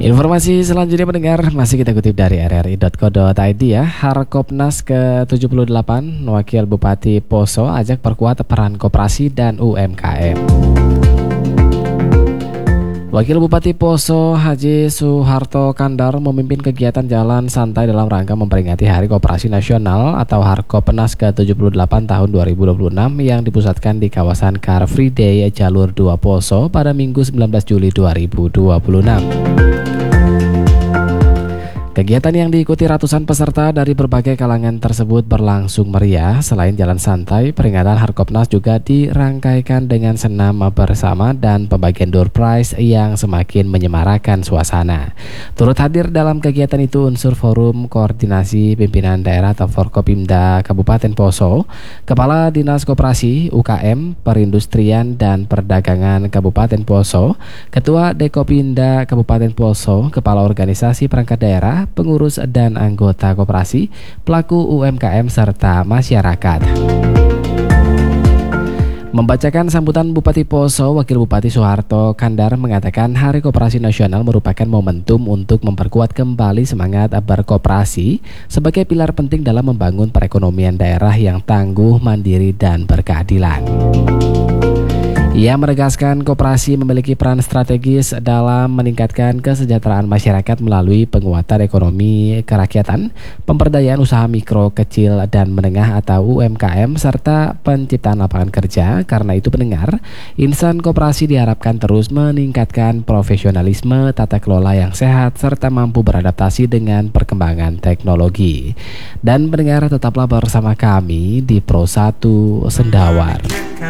Informasi selanjutnya pendengar masih kita kutip dari rri.co.id ya. Harkopnas ke-78 Wakil Bupati Poso ajak perkuat peran koperasi dan UMKM. Wakil Bupati Poso Haji Suharto Kandar memimpin kegiatan jalan santai dalam rangka memperingati Hari Koperasi Nasional atau Harkopnas ke-78 tahun 2026 yang dipusatkan di kawasan Car Free Day Jalur 2 Poso pada Minggu 19 Juli 2026. Kegiatan yang diikuti ratusan peserta dari berbagai kalangan tersebut berlangsung meriah. Selain jalan santai, peringatan Harkopnas juga dirangkaikan dengan senam bersama dan pembagian door prize yang semakin menyemarakan suasana. Turut hadir dalam kegiatan itu unsur Forum Koordinasi Pimpinan Daerah atau Forkopimda Kabupaten Poso, Kepala Dinas Koperasi, UKM, Perindustrian dan Perdagangan Kabupaten Poso, Ketua Dekopinda Kabupaten Poso, Kepala Organisasi Perangkat Daerah, pengurus dan anggota koperasi, pelaku UMKM serta masyarakat. Membacakan sambutan Bupati Poso, Wakil Bupati Suharto Kandar mengatakan Hari Koperasi Nasional merupakan momentum untuk memperkuat kembali semangat berkoperasi sebagai pilar penting dalam membangun perekonomian daerah yang tangguh, mandiri, dan berkeadilan. Ia menegaskan koperasi memiliki peran strategis dalam meningkatkan kesejahteraan masyarakat melalui penguatan ekonomi kerakyatan, pemberdayaan usaha mikro, kecil, dan menengah atau UMKM, serta penciptaan lapangan kerja. Karena itu pendengar, insan koperasi diharapkan terus meningkatkan profesionalisme, tata kelola yang sehat, serta mampu beradaptasi dengan perkembangan teknologi. Dan pendengar, tetaplah bersama kami di Pro 1 Sendawar.